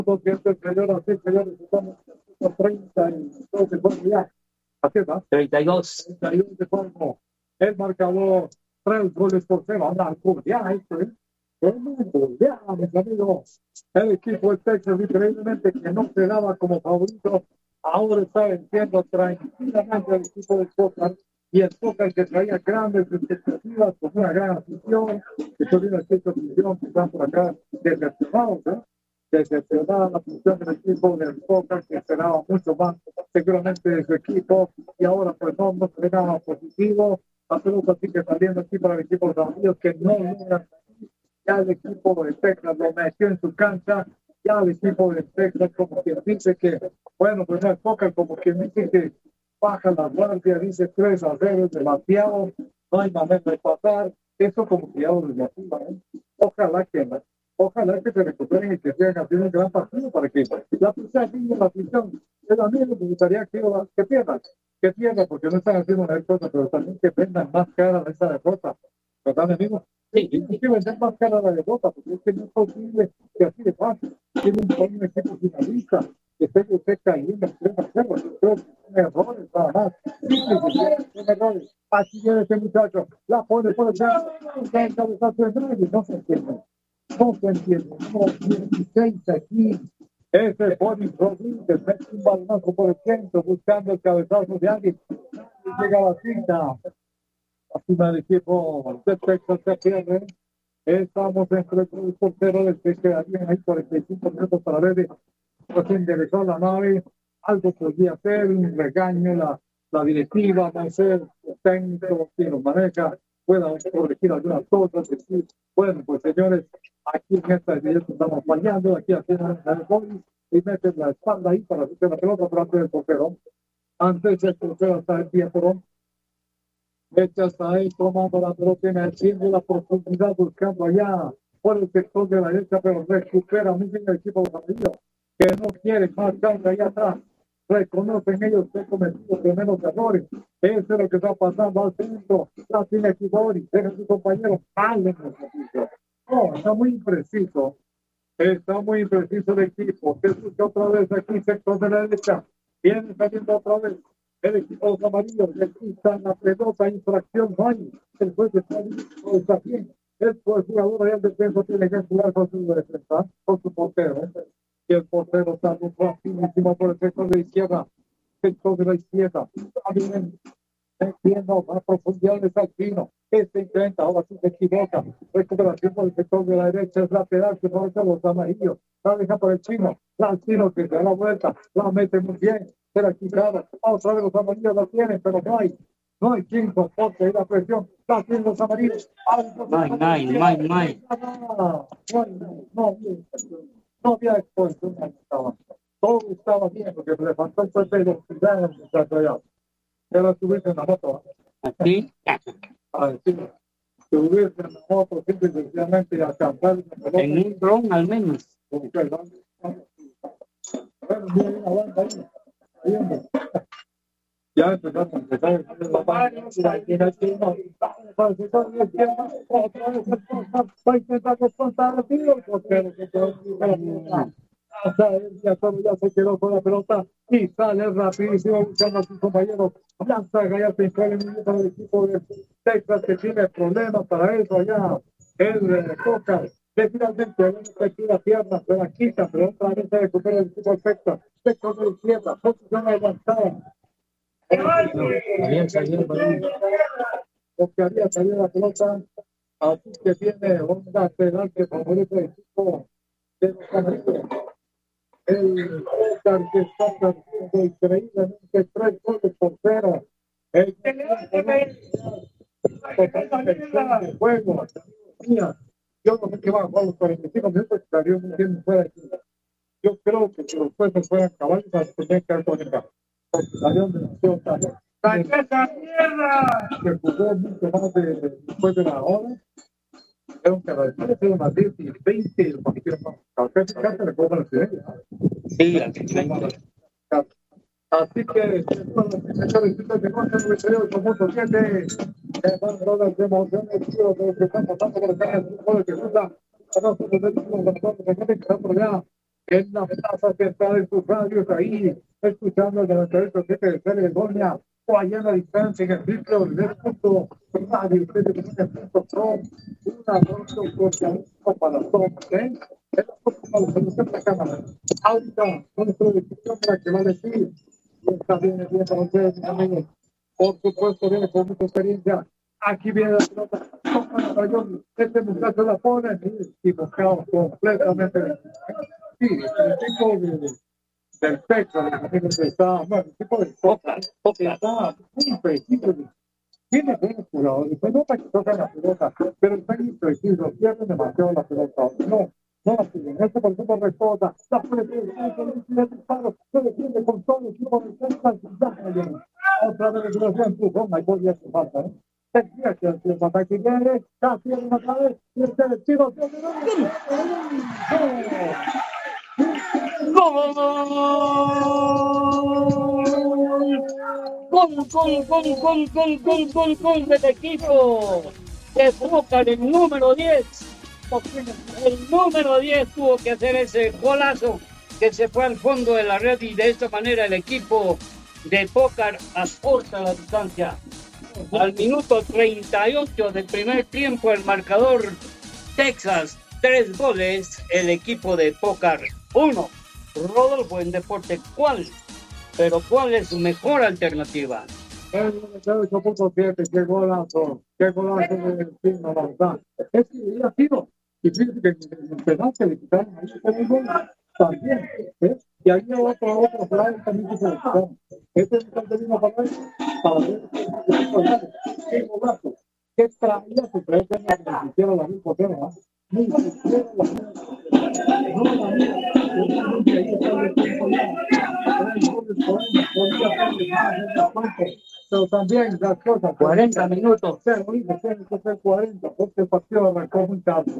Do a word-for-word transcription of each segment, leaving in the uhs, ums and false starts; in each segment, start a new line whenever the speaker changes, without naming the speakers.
porque este señor así, señores, estamos en treinta y dos de juego ya. Así va.
treinta y dos.
treinta y dos de juego. El marcador, tres goles por cero. Anda, ya, esto, ¿eh? Ya, mis amigos. El equipo de Texas, increíblemente, que no se daba como favorito, ahora está venciendo tranquilamente al equipo de Soccer. Y el Soccer que traía grandes expectativas, con una gran afición, que tuvieron esta afición que están por acá decepcionados, ¿eh? Decepcionada la afición del equipo del Soccer, que esperaba mucho más seguramente de su equipo, y ahora pues no, no se ve nada positivo. La pelota sigue saliendo aquí para el equipo de los amigos que no logran. Ya el equipo de Texas lo metió en su cancha, ya el equipo de Texas como quien dice que, bueno, pues no es Soccer, como quien dice que baja la guardia, dice tres a cero, es demasiado, no hay manera de pasar, eso como que ya lo desmotiva, ¿eh? Ojalá que no. Ojalá que se recuperen y que sigan haciendo un gran partido para que la afición siga la afición. A mí me gustaría que, que pierdan, que pierdan, porque no están haciendo una cosa, pero también que vendan más cara de esa derrota. ¿Verdad, amigo? Sí, hay que vender más cara la derrota, porque es que no es posible que así de fácil. Tiene un, un equipo finalista, que esté usted cayendo en tres a cero. Son errores, nada más. Son errores. Así viene este muchacho, la pone por el centro, está en cabezazo de nadie, no se entiende. No se entiende. No, dieciséis aquí. Ese Boris Rodríguez mete un balonazo por el centro, buscando el cabezazo de alguien. Y llega a la cinta. Así el equipo de Texas se pierde. Estamos entre el portero del que quedarían ahí cuarenta y cinco minutos para ver pues enderezó la nave. Algo podría hacer, un regaño, la, la directiva, no sé, el técnico que nos maneja, pueda corregir algunas cosas, decir, bueno, pues señores, aquí en esta dirección estamos fallando, aquí hacemos el gol y meten la espalda ahí para hacer la pelota delante del portero. Antes el portero está en pie, pero echa hasta ahí, tomando la pelota en el cielo, la profundidad, buscando allá por el sector de la derecha, pero recupera muy bien el equipo de Amarillo, que no quiere más carga allá atrás. Reconocen ellos que han cometido tremendos errores. Eso es lo que está pasando al centro. La tiene Kibori, deja a su compañero. Vale, no, está muy impreciso. Está muy impreciso el equipo. Que busca otra vez aquí, sector de la derecha. Viene saliendo otra vez el equipo de los amarillos. Le quitan la pelota, infracción, no hay. El juez está bien, no está bien. El jugador allá en defensa tiene que jugar con su defensa, con su portero. Y el portero está muy rapidísimo por el sector de la izquierda. Sector de la izquierda. Está bien. Metiendo a profundidades al Pino. Este intenta, ahora sí se equivoca. Recuperación por el sector de la derecha, es lateral, que aprovecha los amarillos. La deja por el Chino. La Chino que se da la vuelta. La mete muy bien. Se la quitaba. Otra vez los amarillos la tienen, pero no hay. No hay quien soporte ahí la presión. La tienen los amarillos.
No hay, no hay, no hay, no hay.
No, no, no había exposición. Todo estaba bien, porque se le faltó el fuerte de los ciudadanos que está allá. Era subirse en la moto.
¿Aquí?
Ah, sí. Subirse en la moto, simple y sencillamente a cantar.
En un dron al menos.
Ya empezamos a empezar la página. Va a intentar descontar el tiro, porque ya solo ya se quedó con la pelota y sale rapidísimo buscando a sus compañeros. Lanza ya se instala en el para el equipo de Texas que tiene problemas para eso allá. Él toca. Que finalmente hay una efectiva pierna, se la quita, pero otra vez se recupera el equipo de Texas. Texas de izquierda, posición adelantada. Había salido porque había salido la pelota, así que tiene un lateral que favorece el equipo de los amarillos. El Oscar que está perdiendo increíblemente tres goles por cero. El de juego. Yo no sé qué va a jugar los cuarenta y cinco minutos que salió muy bien fuera aquí. Yo creo que si los jueces fueran caballos, tendrían que haber conectado. Porque salió demasiado tarde. ¡Esa mierda! Se jugó mucho más de, después de la hora. Era un cada vez más diez y veinte y lo que casi casi le cobran el
Sí,
así que esto es distintos de cosas muy serios como siete que van todas de emociones tío de lo que están pasando por acá en el fútbol que gusta a nosotros de los que están por allá en la plaza central en sus radios ahí, escuchando el noventa y ocho punto siete de Caledonia, o allá en la distancia en el ciclo del punto radio, punto com, una voz socialista para todos, ¿eh? Es la próxima resolución de la Cámara. Ahorita, nuestra decisión para que va a decir, y está bien, bien para ustedes, amigos. Por supuesto, viene con mucha experiencia. Aquí viene la pelota. Este muchacho la pone y buscamos completamente. Sí, el tipo de, del Texas, está, bueno, el tipo de
Pócar, Pócar.
está muy preciso. Tiene buenos jugadores, se nota que tocan la pelota, pero está impreciso, pierden demasiado la pelota. No, no la siguen. Este por ejemplo responda, la presión, el disparo, se defiende con todo el equipo de Texas, otra vez de empujón, ahí podía hacer falta, ¿eh? Tendría que hacer un ataque grande, casi en una vez, y este vestido se
¡Gol! ¡Gol, gol, gol, gol, gol, gol, gol, gol del equipo! De Pócar, el número diez. El número diez tuvo que hacer ese golazo que se fue al fondo de la red y de esta manera el equipo de Pócar acorta la distancia. Al minuto treinta y ocho del primer tiempo, el marcador Texas, tres goles, el equipo de Pócar, uno. Rodolfo, en deporte, ¿cuál? Pero ¿cuál es su mejor alternativa?
El ocho punto siete, qué golazo, qué golazo de Destino, la verdad. Es que había sido, y fíjate que el penal que le quitaron ahí, ese gol también, ¿eh? Y había otro, otro plan también que se le quitaron. Este es el mismo para él, para ver qué golazo, qué traía su presencia en la que hiciera la misma tema, muy siquiera la misma. No, la misma, que ahí está el tiempo ya. Pero también las cosas,
cuarenta minutos.
Pero dice, tiene que ser cuarenta, porque el partido arrancó muy tarde.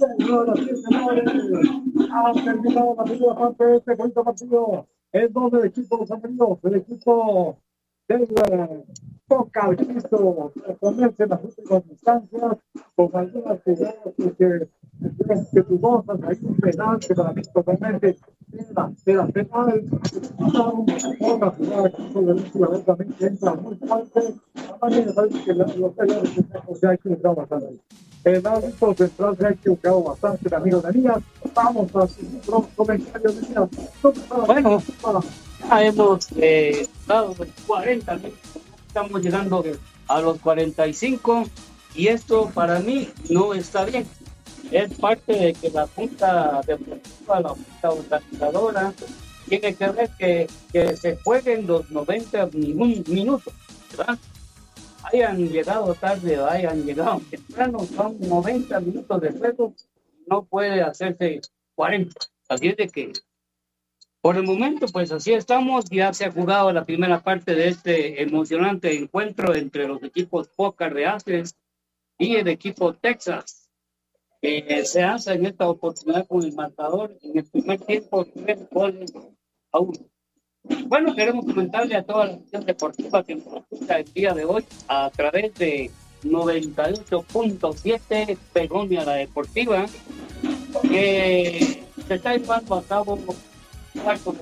Ha terminado la primera parte de este bonito partido. Es donde el equipo de los amigos, el equipo del Pócar quiso ponerse en las últimas instancias con algunas jugadas que que dudosas, hay un penal que para mí totalmente era, era penal, otra jugada que hizo de Venezuela también entra muy fuerte, a mí me parece que los peleadores se ha equivocado bastante. El árbitro central se ha equivocado bastante, amigos de Nías. Vamos a los comentarios de Nías.
Bueno, ya hemos eh, dado cuarenta minutos, estamos llegando a los cuarenta y cinco y esto para mí no está bien. Es parte de que la Junta Deportiva, la Junta Organizadora, tiene que ver que, que se jueguen los noventa minutos, ¿verdad? Hayan llegado tarde o hayan llegado temprano, son noventa minutos de juego, no puede hacerse cuarenta. Así es de que, por el momento, pues así estamos. Ya se ha jugado la primera parte de este emocionante encuentro entre los equipos Pócar de Aces y el equipo Texas. Eh, se hace en esta oportunidad con el marcador en el primer tiempo, tres goles a uno. Bueno, queremos comentarle a toda la afición deportiva que nos escucha el día de hoy a través de noventa y ocho punto siete Begonia la Deportiva, que se está llevando a cabo cuarto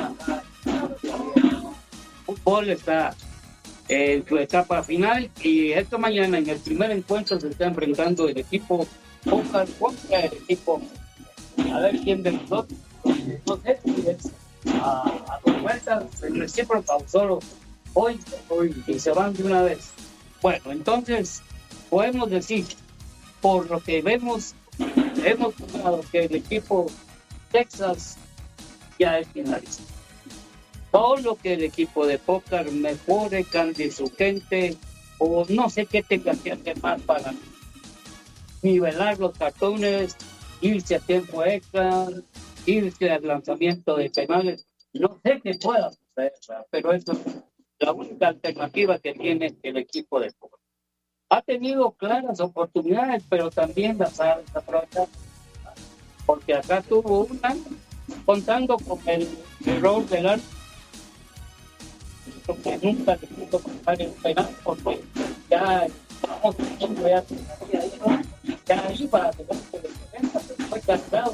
fútbol, está en su etapa final y esta mañana en el primer encuentro se está enfrentando el equipo Pócar contra el equipo, a ver quién de nosotros, no sé si es a, a dos vueltas, el recíproco solo hoy, hoy y se van de una vez. Bueno, entonces podemos decir, por lo que vemos, hemos jugado que el equipo Texas ya es finalista. Todo lo que el equipo de Pócar mejore, cambie su gente, o no sé qué tenga que hacer más para nivelar los cartones, irse a tiempo extra, irse al lanzamiento de penales. No sé qué pueda suceder, pero eso es la única alternativa que tiene el equipo de Pócar. Ha tenido claras oportunidades, pero también las ha desaprovechado. Porque acá tuvo una, contando con el error del árbitro, que nunca le pudo contar el penal, porque ya estamos viendo ya ya iba a tener que defensa, pero fue cargado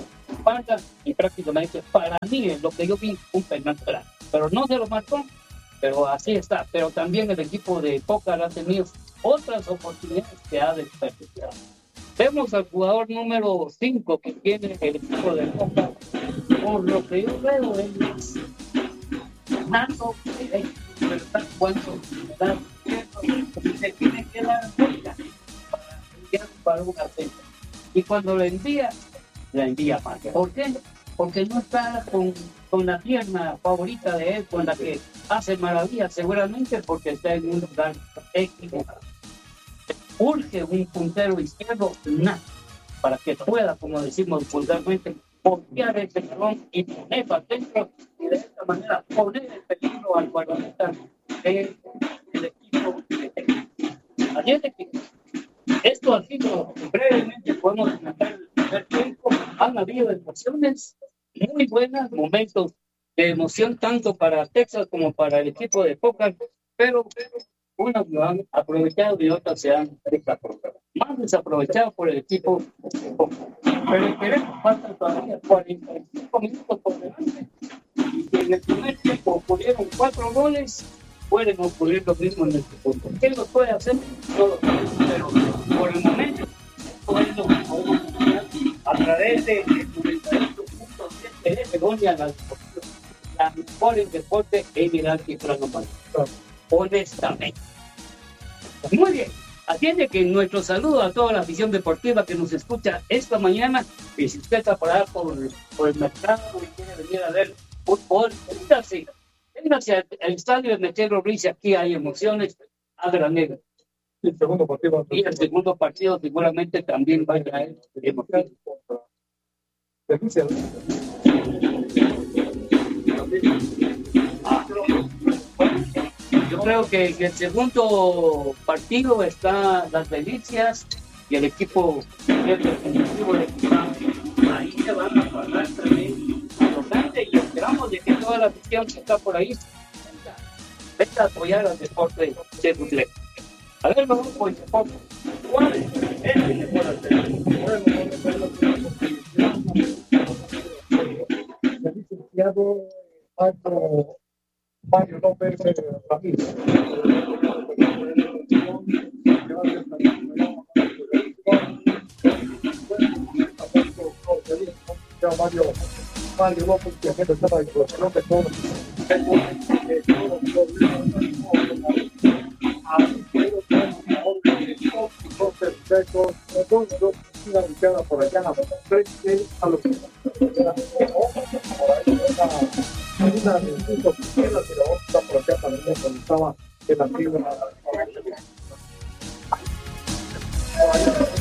espalda y prácticamente para mí es lo que yo vi un penal claro. Pero no se lo marcó, pero así está. Pero también el equipo de Pócar ha tenido otras oportunidades que ha desperdiciado. Vemos al jugador número cinco que tiene el equipo de Pócar. Por lo que yo veo, él es Fernando, pero está jugando, se tiene que dar vuelta para enviar para un ascenso. Y cuando lo envía, la envía mal. ¿Por qué? Porque no está con, con la pierna favorita de él, con la que hace maravillas, seguramente porque está en un lugar equivocado. Urge un puntero izquierdo nada, para que pueda, como decimos vulgarmente, voltear ese balón y ponerlo adentro y de esta manera poner en peligro al guardameta del equipo de técnico. Así es de que esto ha sido brevemente, podemos comentar el primer tiempo. Han habido emociones muy buenas, momentos de emoción tanto para Texas como para el equipo de Pócar, pero, pero unas lo han aprovechado y otras se han desaprovechado. Más desaprovechado por el equipo de Pócar. Pero el queremos falta todavía cuarenta y cinco minutos por delante. Y si en el primer tiempo ocurrieron cuatro goles, pueden ocurrir lo mismo en el segundo. ¿Quién lo puede hacer? No lo sabemos, pero por el momento, esto es lo que podemos hacer a través de noventa y ocho punto siete de Begonia, la la mejor en deporte es mirar que Franco Manuel. Honestamente. Muy bien. Atiende que nuestro saludo a toda la afición deportiva que nos escucha esta mañana. Y si usted está por allá por, por el mercado y quiere venir a ver fútbol, véngase. Véngase al estadio de Metero Ruiz. Aquí hay emociones a granel.
El segundo partido.
Y el segundo partido seguramente también va a traer emociones. Yo creo que en el segundo partido está Las Delicias y el equipo del definitivo de Quijano. Ahí se van a pagar también a lo grande y esperamos de que toda la afición que está por ahí venga, venga a apoyar al deporte de Butlé. A ver, vamos por el deporte. ¿Cuál es el que puede hacer?
El licenciado Marco Mario López Ramírez. Mario, Mario López, que está en la disposición de todos los por allá frente a los una de sus oficinas, pero otra por acá también estaba en la fibra